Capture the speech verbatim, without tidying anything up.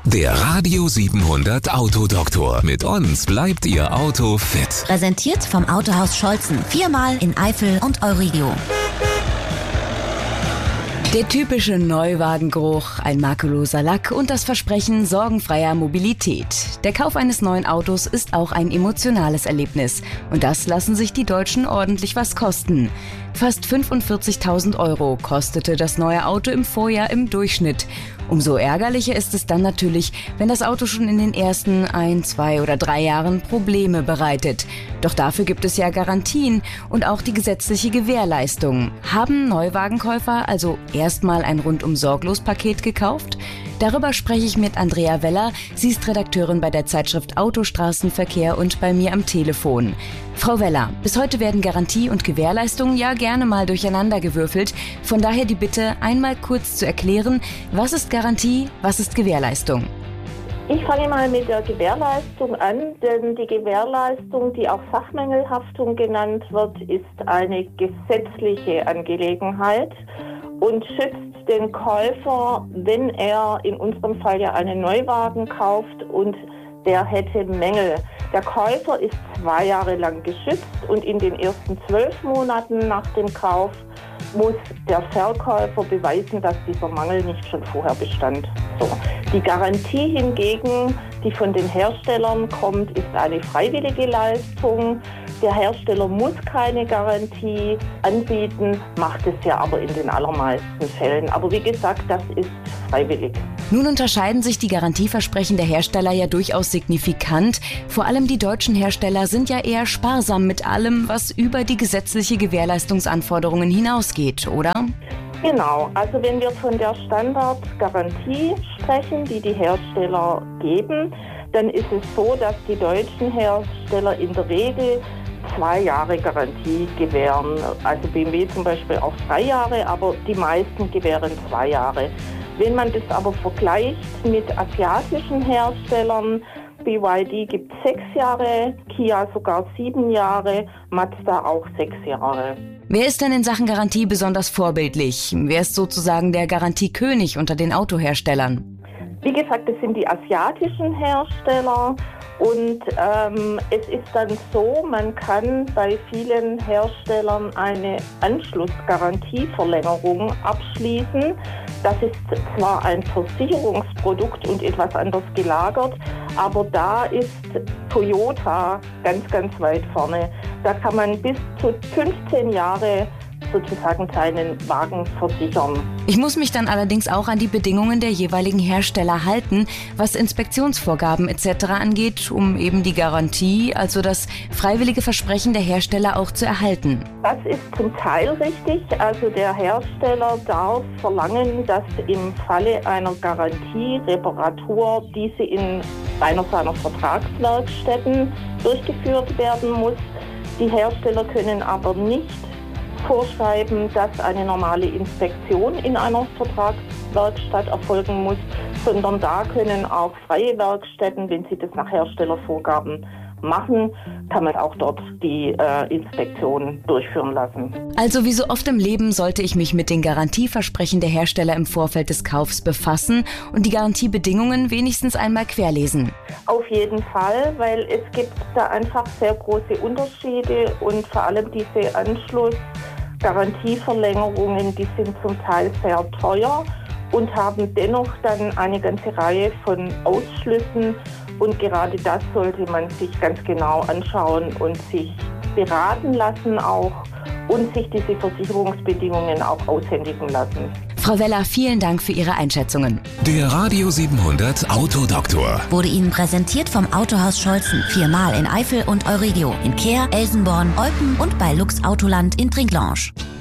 Der Radio siebenhundert Autodoktor. Mit uns bleibt Ihr Auto fit. Präsentiert vom Autohaus Scholzen. Viermal in Eifel und Euridio. Der typische Neuwagengeruch, ein makelloser Lack und das Versprechen sorgenfreier Mobilität. Der Kauf eines neuen Autos ist auch ein emotionales Erlebnis. Und das lassen sich die Deutschen ordentlich was kosten. Fast fünfundvierzigtausend Euro kostete das neue Auto im Vorjahr im Durchschnitt. Umso ärgerlicher ist es dann natürlich, wenn das Auto schon in den ersten ein, zwei oder drei Jahren Probleme bereitet. Doch dafür gibt es ja Garantien und auch die gesetzliche Gewährleistung. Haben Neuwagenkäufer also erstmal ein Rundum-Sorglos-Paket gekauft? Darüber spreche ich mit Andrea Weller. Sie ist Redakteurin bei der Zeitschrift Autostraßenverkehr und bei mir am Telefon. Frau Weller, bis heute werden Garantie und Gewährleistung ja gerne mal durcheinandergewürfelt. Von daher die Bitte, einmal kurz zu erklären, was ist Garantie, was ist Gewährleistung? Ich fange mal mit der Gewährleistung an, denn die Gewährleistung, die auch Sachmängelhaftung genannt wird, ist eine gesetzliche Angelegenheit und schützt den Käufer, wenn er in unserem Fall ja einen Neuwagen kauft und der hätte Mängel. Der Käufer ist zwei Jahre lang geschützt und in den ersten zwölf Monaten nach dem Kauf muss der Verkäufer beweisen, dass dieser Mangel nicht schon vorher bestand. So. Die Garantie hingegen, die von den Herstellern kommt, ist eine freiwillige Leistung. Der Hersteller muss keine Garantie anbieten, macht es ja aber in den allermeisten Fällen. Aber wie gesagt, das ist freiwillig. Nun unterscheiden sich die Garantieversprechen der Hersteller ja durchaus signifikant. Vor allem die deutschen Hersteller sind ja eher sparsam mit allem, was über die gesetzliche Gewährleistungsanforderungen hinausgeht, oder? Genau, also wenn wir von der Standardgarantie sprechen, die die Hersteller geben, dann ist es so, dass die deutschen Hersteller in der Regel zwei Jahre Garantie gewähren. Also B M W zum Beispiel auch drei Jahre, aber die meisten gewähren zwei Jahre. Wenn man das aber vergleicht mit asiatischen Herstellern, B Y D gibt sechs Jahre, Kia sogar sieben Jahre, Mazda auch sechs Jahre. Wer ist denn in Sachen Garantie besonders vorbildlich? Wer ist sozusagen der Garantiekönig unter den Autoherstellern? Wie gesagt, das sind die asiatischen Hersteller. Und ähm, es ist dann so, man kann bei vielen Herstellern eine Anschlussgarantieverlängerung abschließen. Das ist zwar ein Versicherungsprodukt und etwas anders gelagert, aber da ist Toyota ganz, ganz weit vorne. Da kann man bis zu fünfzehn Jahre sozusagen seinen Wagen versichern. Ich muss mich dann allerdings auch an die Bedingungen der jeweiligen Hersteller halten, was Inspektionsvorgaben et cetera angeht, um eben die Garantie, also das freiwillige Versprechen der Hersteller auch zu erhalten. Das ist zum Teil richtig. Also der Hersteller darf verlangen, dass im Falle einer Garantie, Reparatur, diese in einer seiner Vertragswerkstätten durchgeführt werden muss. Die Hersteller können aber nicht vorschreiben, dass eine normale Inspektion in einer Vertragswerkstatt erfolgen muss, sondern da können auch freie Werkstätten, wenn sie das nach Herstellervorgaben machen, kann man auch dort die äh, Inspektion durchführen lassen. Also wie so oft im Leben sollte ich mich mit den Garantieversprechen der Hersteller im Vorfeld des Kaufs befassen und die Garantiebedingungen wenigstens einmal querlesen. Auf jeden Fall, weil es gibt da einfach sehr große Unterschiede und vor allem diese Anschlussgarantieverlängerungen, die sind zum Teil sehr teuer und haben dennoch dann eine ganze Reihe von Ausschlüssen. Und gerade das sollte man sich ganz genau anschauen und sich beraten lassen auch und sich diese Versicherungsbedingungen auch aushändigen lassen. Frau Weller, vielen Dank für Ihre Einschätzungen. Der Radio siebenhundert Autodoktor Wurde Ihnen präsentiert vom Autohaus Scholzen. Viermal in Eifel und Euridio. In Kehr, Elsenborn, Eupen und bei Lux Autoland in Trinklange.